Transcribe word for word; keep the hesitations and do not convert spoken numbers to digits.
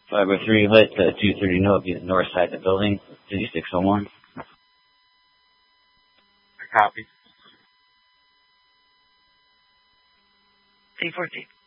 five oh three, let uh, two thirty know if you're north side of the building, fifty-six oh one. Copy. eight fourteen.